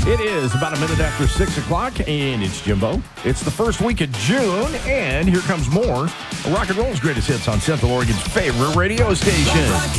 It is about a minute after 6 o'clock, and it's Jimbo. It's the first week of June, and here comes more Rock and Roll's greatest hits on Central Oregon's favorite radio station.